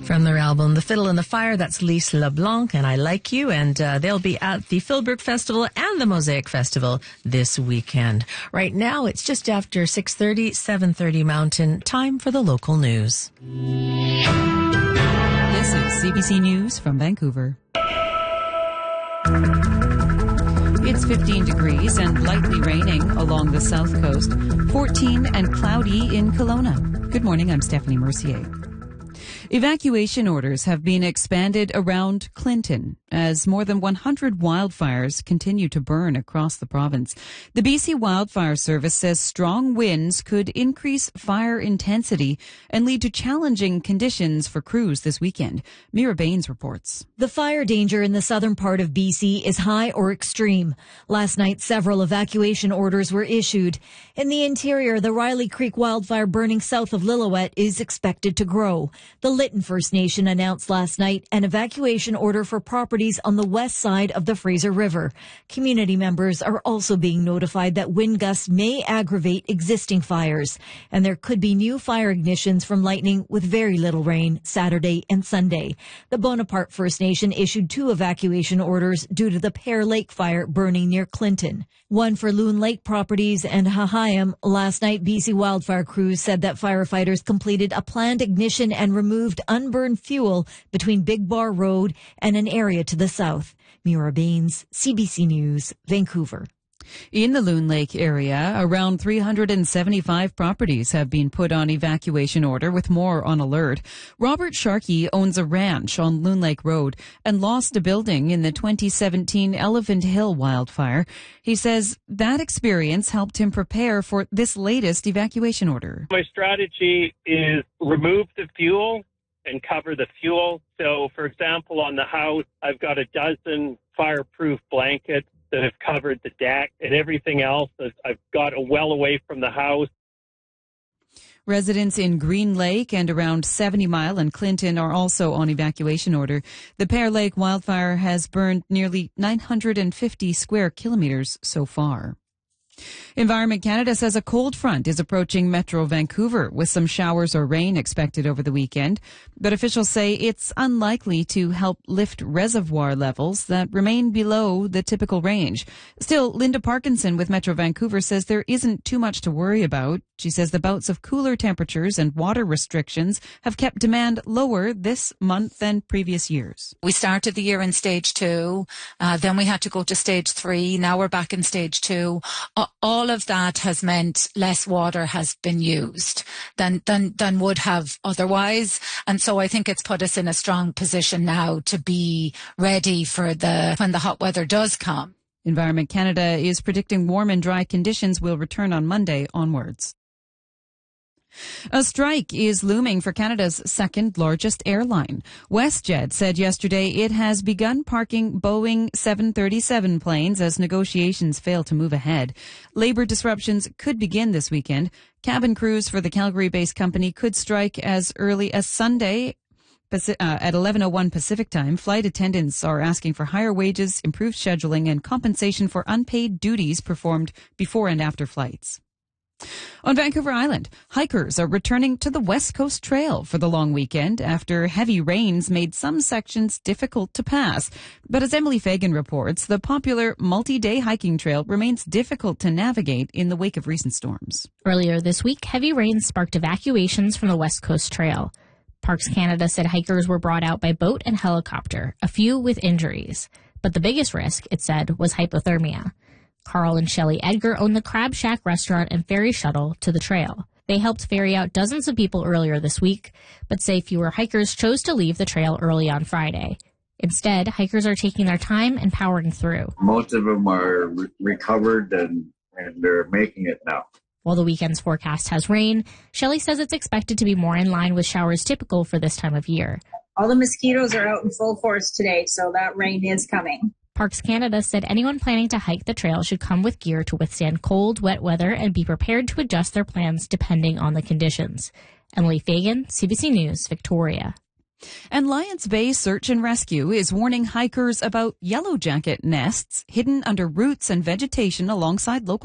From their album, The Fiddle and the Fire, that's Lise LeBlanc and I Like You, and they'll be at the Philbrook Festival and the Mosaic Festival this weekend. Right now, it's just after 6:30, 7:30 Mountain. Time for the local news. This is CBC News from Vancouver. It's 15 degrees and lightly raining along the south coast, 14 and cloudy in Kelowna. Good morning, I'm Stephanie Mercier. Evacuation orders have been expanded around Clinton as more than 100 wildfires continue to burn across the province. The BC Wildfire Service says strong winds could increase fire intensity and lead to challenging conditions for crews this weekend. Mira Baines reports. The fire danger in the southern part of BC is high or extreme. Last night, several evacuation orders were issued. In the interior, the Riley Creek wildfire burning south of Lillooet is expected to grow. The Lytton First Nation announced last night an evacuation order for properties on the west side of the Fraser River. Community members are also being notified that wind gusts may aggravate existing fires, and there could be new fire ignitions from lightning with very little rain Saturday and Sunday. The Bonaparte First Nation issued 2 evacuation orders due to the Pear Lake fire burning near Clinton. One for Loon Lake Properties and Hahayam. Last night, BC wildfire crews said that firefighters completed a planned ignition and removed unburned fuel between Big Bar Road and an area to the south. Mira Baines, CBC News, Vancouver. In the Loon Lake area, around 375 properties have been put on evacuation order, with more on alert. Robert Sharkey owns a ranch on Loon Lake Road and lost a building in the 2017 Elephant Hill wildfire. He says that experience helped him prepare for this latest evacuation order. My strategy is remove the fuel and cover the fuel. So, for example, on the house, I've got a dozen fireproof blankets that have covered the deck, and everything else I've got well away from the house. Residents in Green Lake and around 70 Mile and Clinton are also on evacuation order. The Pear Lake wildfire has burned nearly 950 square kilometers so far. Environment Canada says a cold front is approaching Metro Vancouver with some showers or rain expected over the weekend, but officials say it's unlikely to help lift reservoir levels that remain below the typical range. Still, Linda Parkinson with Metro Vancouver says there isn't too much to worry about. She says the bouts of cooler temperatures and water restrictions have kept demand lower this month than previous years. We started the year in stage 2, then we had to go to stage 3, now we're back in stage 2. All of that has meant less water has been used than would have otherwise. And so I think it's put us in a strong position now to be ready for when the hot weather does come. Environment Canada is predicting warm and dry conditions will return on Monday onwards. A strike is looming for Canada's second largest airline. WestJet said yesterday it has begun parking Boeing 737 planes as negotiations fail to move ahead. Labor disruptions could begin this weekend. Cabin crews for the Calgary-based company could strike as early as Sunday at 11:01 Pacific time. Flight attendants are asking for higher wages, improved scheduling, and compensation for unpaid duties performed before and after flights. On Vancouver Island, hikers are returning to the West Coast Trail for the long weekend after heavy rains made some sections difficult to pass. But as Emily Fagan reports, the popular multi-day hiking trail remains difficult to navigate in the wake of recent storms. Earlier this week, heavy rains sparked evacuations from the West Coast Trail. Parks Canada said hikers were brought out by boat and helicopter, a few with injuries. But the biggest risk, it said, was hypothermia. Carl and Shelley Edgar own the Crab Shack restaurant and ferry shuttle to the trail. They helped ferry out dozens of people earlier this week, but say fewer hikers chose to leave the trail early on Friday. Instead, hikers are taking their time and powering through. Most of them are recovered and they're making it now. While the weekend's forecast has rain, Shelley says it's expected to be more in line with showers typical for this time of year. All the mosquitoes are out in full force today, so that rain is coming. Parks Canada said anyone planning to hike the trail should come with gear to withstand cold, wet weather and be prepared to adjust their plans depending on the conditions. Emily Fagan, CBC News, Victoria. And Lions Bay Search and Rescue is warning hikers about yellow jacket nests hidden under roots and vegetation alongside local